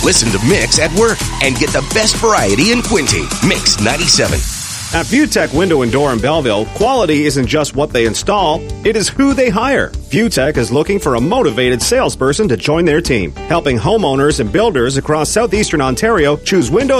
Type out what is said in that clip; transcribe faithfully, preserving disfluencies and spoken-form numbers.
Listen to Mix at work and get the best variety in Quinte. Mix ninety-seven. At ViewTech Window and Door in Belleville, quality isn't just what they install, it is who they hire. ViewTech is looking for a motivated salesperson to join their team, helping homeowners and builders across southeastern Ontario choose windows